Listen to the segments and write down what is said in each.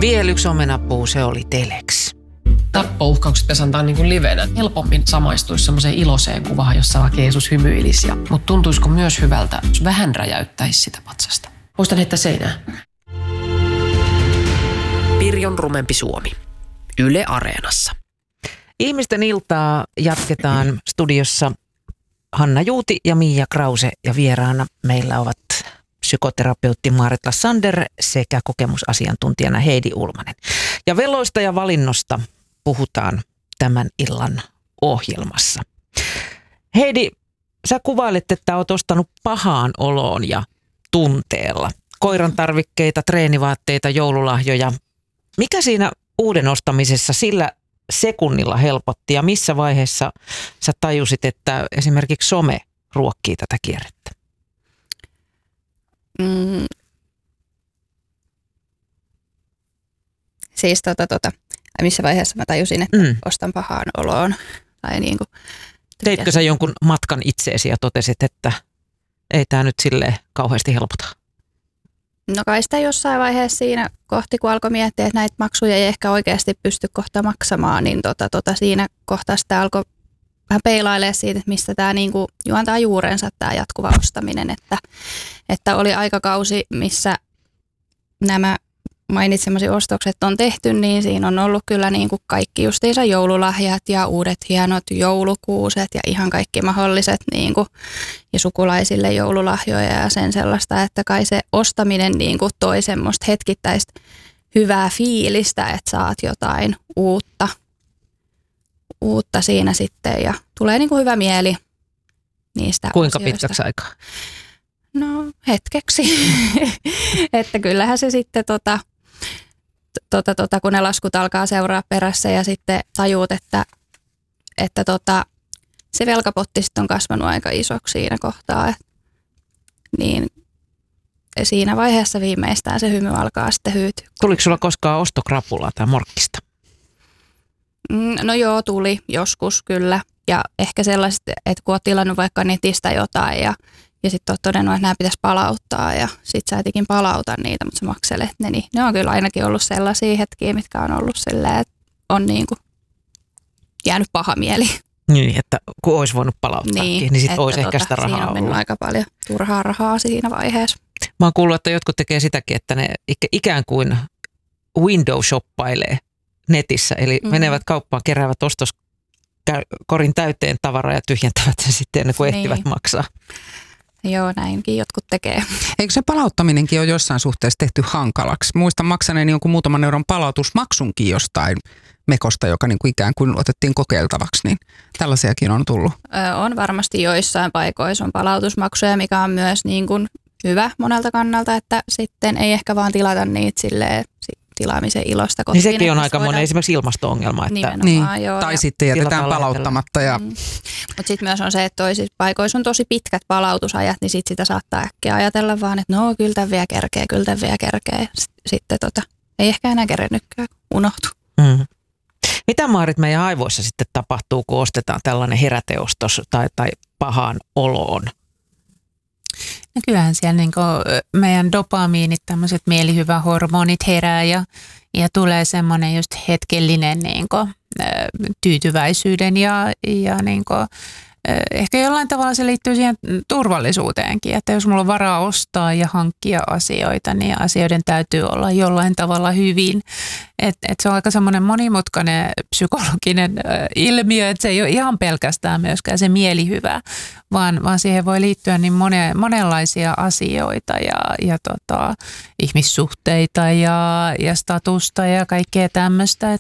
Vielä yksi omenapuu, se oli Telex. Tappouhkaukset pitäisi antaa niin kuin livenä. Helpommin samaistuisi semmoiseen iloiseen kuvaan, jossa vaikka Jeesus hymyilisi. Mutta tuntuisiko myös hyvältä, jos vähän räjäyttäisi sitä patsasta? Muistan heittää seinään. Pirjon rumempi Suomi. Yle Areenassa. Ihmisten iltaa jatketaan studiossa Hanna Juuti ja Mia Krause ja vieraana meillä ovat psykoterapeutti Maaret Lassander sekä kokemusasiantuntijana Heidi Ulmanen. Ja veloista ja valinnosta puhutaan tämän illan ohjelmassa. Heidi, sä kuvailet, että oot ostanut pahaan oloon ja tunteella. Koiran tarvikkeita, treenivaatteita, joululahjoja. Mikä siinä uuden ostamisessa sillä sekunnilla helpotti ja missä vaiheessa sä tajusit, että esimerkiksi some ruokkii tätä kierrettä? Siis missä vaiheessa mä tajusin, että ostan pahaan oloon. Tai niin kuin, teitkö sä jonkun matkan itseesi ja totesit, että ei tää nyt silleen kauheasti helpota? No kai sitä jossain vaiheessa siinä kohti, kun alkoi miettiä, että näitä maksuja ei ehkä oikeasti pysty kohta maksamaan, niin siinä kohtaa sitä alkoi vähän peilailemaan siitä, että mistä tämä niinku juontaa juurensa tämä jatkuva ostaminen. Että oli aikakausi, missä nämä mainitsemasi ostokset on tehty, niin siinä on ollut kyllä niinku kaikki justiinsa joululahjat ja uudet hienot joulukuuset ja ihan kaikki mahdolliset niinku, ja sukulaisille joululahjoja ja sen sellaista, että kai se ostaminen niinku toi semmoista hetkittäistä hyvää fiilistä, että saat jotain uutta siinä sitten ja tulee niinku hyvä mieli niistä Kuinka asioista. pitkäksi aikaa? No hetkeksi, että kyllähän se sitten kun ne laskut alkaa seuraa perässä ja sitten tajuut, että se velkapotti sitten on kasvanut aika isoksi siinä kohtaa, niin siinä vaiheessa viimeistään se hymy alkaa sitten hyytyä. Tuliko sulla koskaan ostokrapulaa tai morkkista? No joo, tuli joskus kyllä ja ehkä sellaiset, että kun olet tilannut vaikka netistä jotain ja sitten olet todennut, että nämä pitäisi palauttaa ja sitten sä etikin palauta niitä, mutta sä makselet ne. Niin ne on kyllä ainakin ollut sellaisia hetkiä, mitkä on ollut silleen, että on niin kuin jäänyt paha mieli. Niin, että kun olisi voinut palauttaakin, niin sitten olisi ehkä sitä rahaa siinä on mennyt ollut. aika paljon turhaa rahaa siinä vaiheessa. Mä oon kuullut, että jotkut tekee sitäkin, että ne ikään kuin window-shoppailee netissä. Eli menevät kauppaan, keräävät ostoskorin täyteen tavaraa ja tyhjentävät sen sitten ennen kuin ehtivät maksaa. Joo, näinkin jotkut tekee. Eikö se palauttaminenkin ole jossain suhteessa tehty hankalaksi? Muistan maksaneeni jonkun muutaman euron palautusmaksunkin jostain mekosta, joka niin kuin ikään kuin otettiin kokeiltavaksi, niin tällaisiakin on tullut. On varmasti joissain paikoissa on palautusmaksuja, mikä on myös niin kuin hyvä monelta kannalta, että sitten ei ehkä vaan tilata niitä silleen tilaamisen ilosta kotiin. Niin sekin on aika monen esimerkiksi ilmasto-ongelma. Että niin. Tai sitten jätetään palauttamatta. Mutta sitten myös on se, että toisissa paikoissa on tosi pitkät palautusajat, niin sit sitä saattaa äkkiä ajatella vaan, että no kyllä tämän vielä kerkee. Sitten ei ehkä enää kerennytkään, unohtu. Mitä Maarit meidän aivoissa sitten tapahtuu, kun ostetaan tällainen heräteostos tai pahaan oloon? No kyllähän siellä niin meidän dopamiinit, tämmöiset mielihyvähormonit herää ja tulee semmoinen just hetkellinen niin tyytyväisyyden ja niin ehkä jollain tavalla se liittyy siihen turvallisuuteenkin, että jos mulla on varaa ostaa ja hankkia asioita, niin asioiden täytyy olla jollain tavalla hyvin. Et se on aika semmoinen monimutkainen psykologinen ilmiö, että se ei ole ihan pelkästään myöskään se mielihyvä, vaan siihen voi liittyä niin monenlaisia asioita ja ihmissuhteita ja statusta ja kaikkea tämmöistä,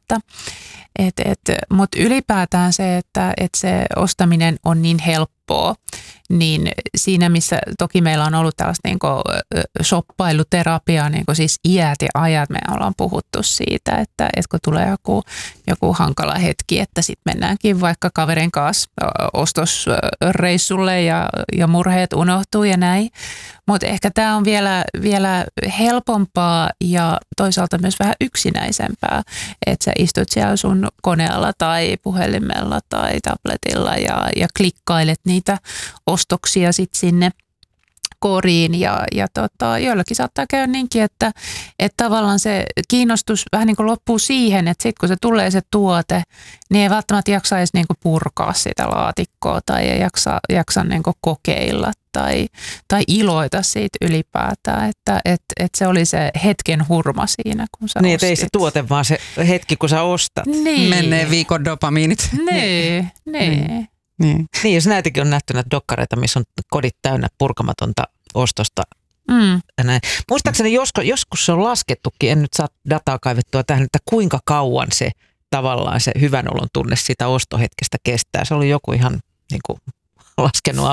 mutta ylipäätään se, että se ostaminen on niin helppoa, niin siinä missä toki meillä on ollut tällaista shoppailuterapiaa, siis iät ja ajat, me ollaan puhuttu siitä, että kun tulee joku hankala hetki, että sitten mennäänkin vaikka kaverin kanssa ostosreissulle ja murheet unohtuu ja näin. Mutta ehkä tämä on vielä helpompaa ja toisaalta myös vähän yksinäisempää, että sä istut siellä sun koneella tai puhelimella tai tabletilla ja klikkailet niitä ostoksia sitten sinne koriin ja joillakin saattaa käydä niinkin, että tavallaan se kiinnostus vähän niin kuin loppuu siihen, että sitten kun se tulee se tuote, niin ei välttämättä jaksa edes niin kuin purkaa sitä laatikkoa tai ei jaksa niin kuin kokeilla tai iloita siitä ylipäätään, että se oli se hetken hurma siinä, kun sä Niin, ostit. ei se tuote, vaan se hetki, kun sä ostat. Niin. Menneen viikon dopamiinit. Niin. Niin. Niin, jos näitäkin on nähty näitä dokkareita, missä on kodit täynnä purkamatonta ostosta. Ja näin. Muistaakseni joskus se on laskettukin, en nyt saa dataa kaivettua tähän, että kuinka kauan se tavallaan se hyvän olon tunne siitä ostohetkestä kestää. Se oli joku ihan niin kuin laskenut